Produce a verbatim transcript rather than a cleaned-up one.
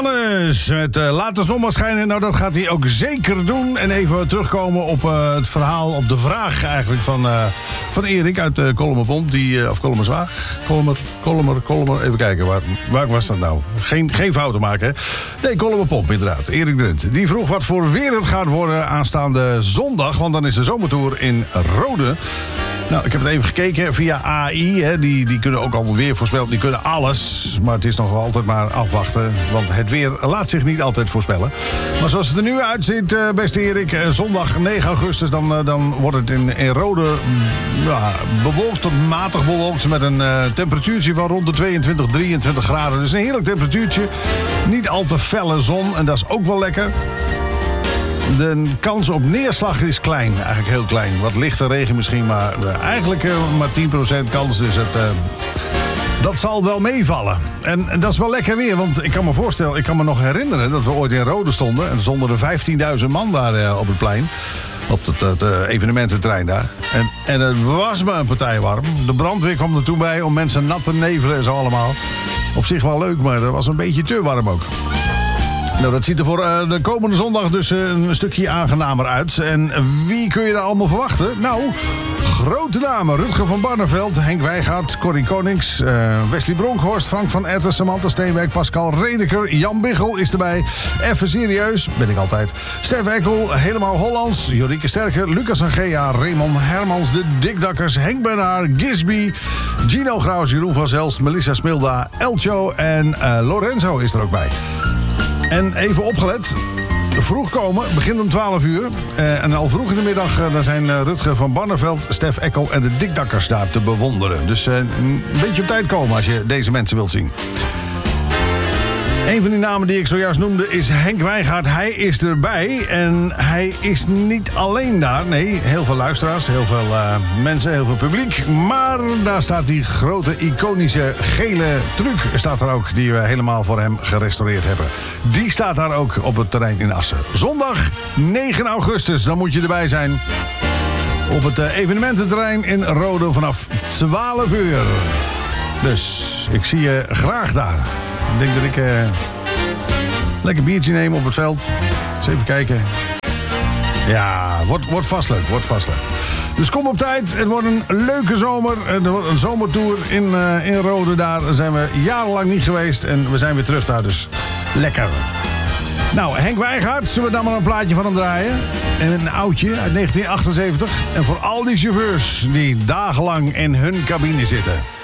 Jannes met uh, Laat de zon maar schijnen. Nou, dat gaat hij ook zeker doen. En even terugkomen op uh, het verhaal, op de vraag eigenlijk van, uh, van Erik uit uh, Kolmerpomp. Die, uh, of Kolmerswaag. Kolmer, Kolmer, Kolmer. Even kijken, waar, waar was dat nou? Geen, geen fouten maken, hè? Nee, Kolmerpomp, inderdaad. Erik Drent. Die vroeg wat voor weer het gaat worden aanstaande zondag. Want dan is de zomertour in Rode. Nou, ik heb het even gekeken via A I. Hè. Die, die kunnen ook al weer voorspellen. Die kunnen alles. Maar het is nog wel altijd maar afwachten. Want het weer laat zich niet altijd voorspellen. Maar zoals het er nu uitziet, uh, beste Erik. Uh, zondag negen augustus, dan, uh, dan wordt het in, in Rode uh, ja, bewolkt tot matig bewolkt. Met een uh, temperatuurtje van rond de tweeëntwintig, drieëntwintig graden. Dus een heerlijk temperatuurtje. Niet al te felle zon. En dat is ook wel lekker. De kans op neerslag is klein, eigenlijk heel klein. Wat lichte regen misschien, maar uh, eigenlijk uh, maar tien procent kans. Dus het, uh, dat zal wel meevallen. En, en dat is wel lekker weer, want ik kan me voorstellen... ik kan me nog herinneren dat we ooit in Rode stonden... en er stonden er vijftienduizend man daar uh, op het plein. Op het, het uh, evenemententerrein daar. En, en het was me een partij warm. De brandweer kwam er toen bij om mensen nat te nevelen en zo allemaal. Op zich wel leuk, maar het was een beetje te warm ook. Nou, dat ziet er voor uh, de komende zondag dus uh, een stukje aangenamer uit. En wie kun je daar allemaal verwachten? Nou, grote namen. Rutger van Barneveld, Henk Wijngaard, Corrie Konings, uh, Wesley Bronkhorst, Frank van Etten, Samantha Steenwijk, Pascal Redeker, Jan Biggel is erbij. Even serieus, ben ik altijd. Stef Eckel, helemaal Hollands, Jorike Sterker, Lucas Angea, Raymond Hermans, de Dikdakkers, Henk Bernard, Gisby, Gino Graus, Jeroen van Zelst, Melissa Smilda, Elcho en uh, Lorenzo is er ook bij. En even opgelet, vroeg komen, begint om twaalf uur. Uh, en al vroeg in de middag uh, dan zijn uh, Rutger van Barneveld, Stef Eckel en de Dikdakkers daar te bewonderen. Dus uh, een beetje op tijd komen als je deze mensen wilt zien. Een van die namen die ik zojuist noemde is Henk Wijngaard. Hij is erbij en hij is niet alleen daar. Nee, heel veel luisteraars, heel veel uh, mensen, heel veel publiek. Maar daar staat die grote, iconische gele truck staat er ook, die we helemaal voor hem gerestaureerd hebben. Die staat daar ook op het terrein in Assen. Zondag negen augustus, dan moet je erbij zijn. Op het uh, evenemententerrein in Rode vanaf twaalf uur. Dus ik zie je graag daar. Ik denk dat ik uh, lekker biertje neem op het veld. Eens even kijken. Ja, wordt, wordt vast leuk, wordt vast leuk. Dus kom op tijd. Het wordt een leuke zomer. Er wordt een zomertour in, uh, in Rode. Daar zijn we jarenlang niet geweest. En we zijn weer terug daar, dus lekker. Nou, Henk Wijngaard, zullen we dan maar een plaatje van hem draaien? En een oudje uit negentien achtenzeventig. En voor al die chauffeurs die dagenlang in hun cabine zitten.